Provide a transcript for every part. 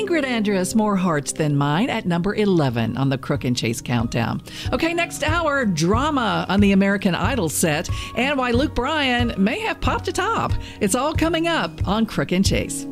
Ingrid Andress, More Hearts Than Mine at number 11 on the Crook and Chase Countdown. Okay, next hour, drama on the American Idol set and why Luke Bryan may have popped a top. It's all coming up on Crook and Chase.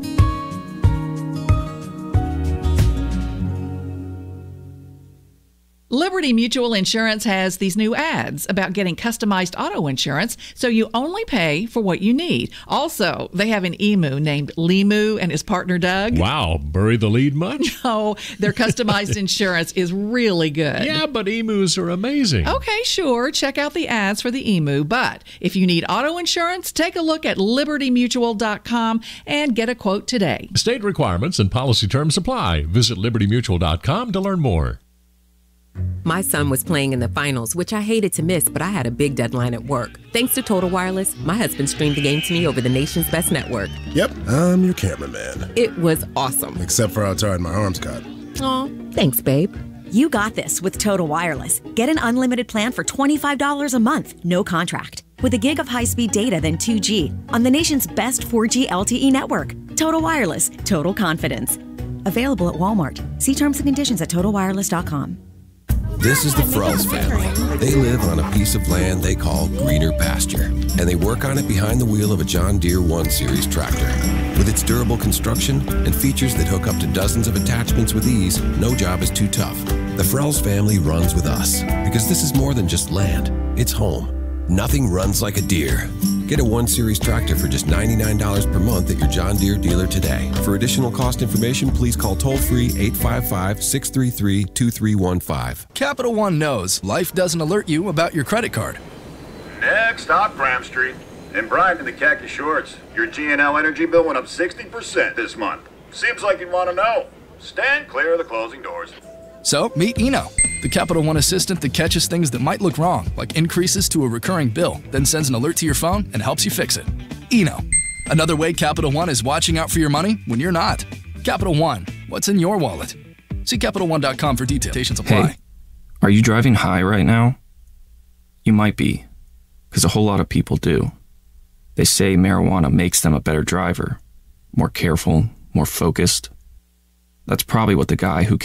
Liberty Mutual Insurance has these new ads about getting customized auto insurance so you only pay for what you need. Also, they have an emu named Limu and his partner Doug. Wow, bury the lead much? No, their customized insurance is really good. Yeah, but emus are amazing. Okay, sure. Check out the ads for the emu. But if you need auto insurance, take a look at libertymutual.com and get a quote today. State requirements and policy terms apply. Visit libertymutual.com to learn more. My son was playing in the finals, which I hated to miss, but I had a big deadline at work. Thanks to Total Wireless, my husband streamed the game to me over the nation's best network. Yep, I'm your cameraman. It was awesome. Except for how tired my arms got. Aw, thanks, babe. You got this with Total Wireless. Get an unlimited plan for $25 a month, no contract. With a gig of high-speed data than 2G on the nation's best 4G LTE network. Total Wireless, total confidence. Available at Walmart. See terms and conditions at totalwireless.com. This is the Frells family. They live on a piece of land they call greener pasture, and they work on it behind the wheel of a John Deere 1 Series tractor. With its durable construction and features that hook up to dozens of attachments with ease, no job is too tough. The Frells family runs with us, because this is more than just land. It's home. Nothing runs like a Deere. Get a 1 Series tractor for just $99 per month at your John Deere dealer today. For additional cost information, please call toll-free 855-633-2315. Capital One knows life doesn't alert you about your credit card. Next stop, Graham Street. In Bryant in the khaki shorts, your G&L energy bill went up 60% this month. Seems like you'd want to know. Stand clear of the closing doors. So, meet Eno, the Capital One assistant that catches things that might look wrong, like increases to a recurring bill, then sends an alert to your phone and helps you fix it. Eno, another way Capital One is watching out for your money when you're not. Capital One, what's in your wallet? See CapitalOne.com for details. Limitations apply. Hey, are you driving high right now? You might be, because a whole lot of people do. They say marijuana makes them a better driver, more careful, more focused. That's probably what the guy who